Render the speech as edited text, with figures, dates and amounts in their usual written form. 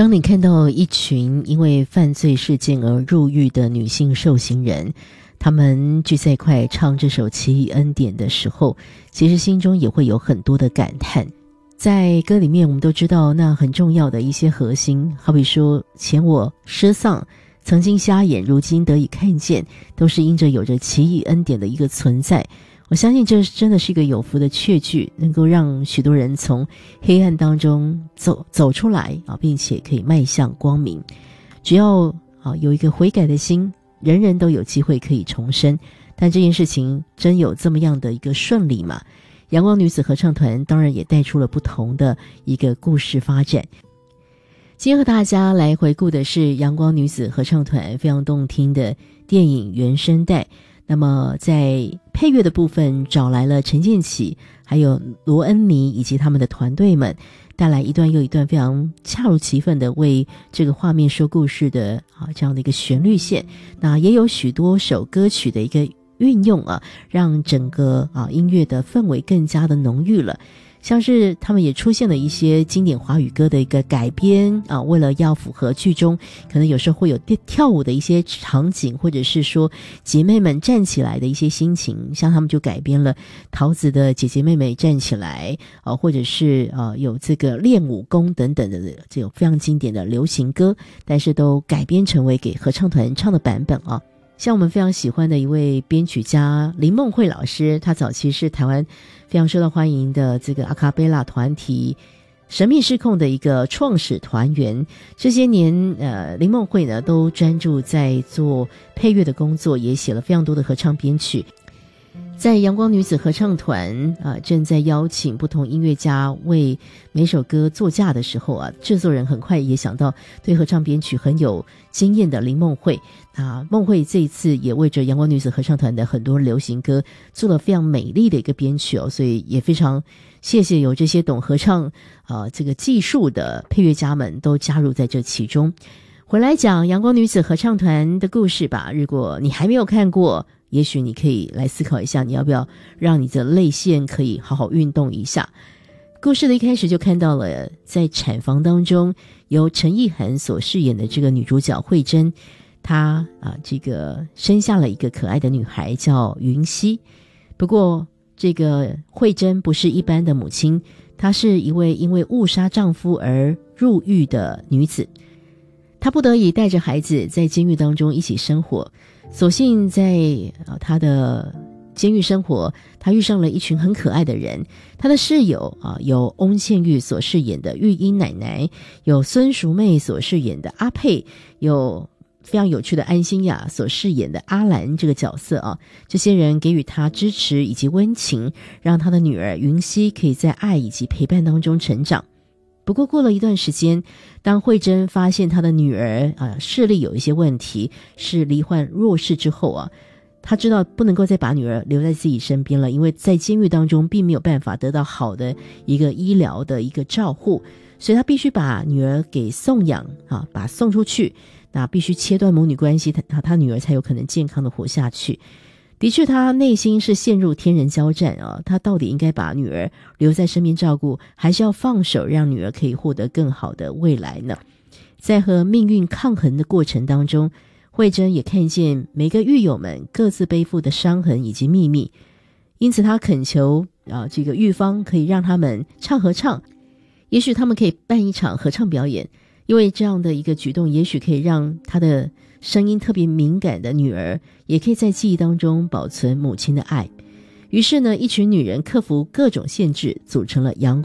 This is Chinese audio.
当你看到一群因为犯罪事件而入狱的女性受刑人，他们聚在一块唱这首《奇异恩典》的时候，其实心中也会有很多的感叹。在歌里面我们都知道那很重要的一些核心，好比说前我失丧，曾经瞎眼，如今得以看见，都是因着有着奇异恩典的一个存在。我相信这真的是一个有福的确据，能够让许多人从黑暗当中走出来啊，并且可以迈向光明。只要有一个悔改的心，人人都有机会可以重生。但这件事情真有这么样的一个顺利吗？阳光女子合唱团当然也带出了不同的一个故事发展。今天和大家来回顾的是阳光女子合唱团非常动听的电影原声带。那么在配乐的部分找来了陈建骐还有罗恩妮以及他们的团队们，带来一段又一段非常恰如其分的为这个画面说故事的这样的一个旋律线。那也有许多首歌曲的一个运用让整个音乐的氛围更加的浓郁了。像是他们也出现了一些经典华语歌的一个改编为了要符合剧中可能有时候会有跳舞的一些场景，或者是说姐妹们站起来的一些心情，像他们就改编了桃子的姐姐妹妹站起来或者是有这个练武功等等的这种非常经典的流行歌，但是都改编成为给合唱团唱的版本像我们非常喜欢的一位编曲家林梦慧老师，他早期是台湾非常受到欢迎的这个阿卡贝拉团体神秘失控的一个创始团员。这些年林梦慧呢都专注在做配乐的工作，也写了非常多的合唱编曲。在阳光女子合唱团正在邀请不同音乐家为每首歌作嫁的时候制作人很快也想到对合唱编曲很有经验的林梦慧。梦慧这一次也为着阳光女子合唱团的很多流行歌做了非常美丽的一个编曲所以也非常谢谢有这些懂合唱这个技术的配乐家们都加入在这其中。回来讲阳光女子合唱团的故事吧，如果你还没有看过，也许你可以来思考一下，你要不要让你的泪腺可以好好运动一下。故事的一开始就看到了在产房当中由陈意涵所饰演的这个女主角慧珍，她这个生下了一个可爱的女孩叫云溪。不过这个慧珍不是一般的母亲，她是一位因为误杀丈夫而入狱的女子。她不得已带着孩子在监狱当中一起生活，所幸在她的监狱生活，她遇上了一群很可爱的人。她的室友有翁倩玉所饰演的玉英奶奶，有孙淑妹所饰演的阿佩，有非常有趣的安心雅所饰演的阿兰这个角色这些人给予她支持以及温情，让她的女儿云溪可以在爱以及陪伴当中成长。不过过了一段时间，当慧珍发现她的女儿视力有一些问题，是罹患弱视之后她知道不能够再把女儿留在自己身边了，因为在监狱当中并没有办法得到好的一个医疗的一个照护，所以她必须把女儿给送养把她送出去，那必须切断母女关系，她女儿才有可能健康的活下去。的确她内心是陷入天人交战她到底应该把女儿留在身边照顾，还是要放手让女儿可以获得更好的未来呢？在和命运抗衡的过程当中，慧珍也看见每个狱友们各自背负的伤痕以及秘密，因此她恳求这个狱方可以让他们唱合唱，也许他们可以办一场合唱表演，因为这样的一个举动也许可以让她的声音特别敏感的女儿也可以在记忆当中保存母亲的爱。于是呢，一群女人克服各种限制，组成了阳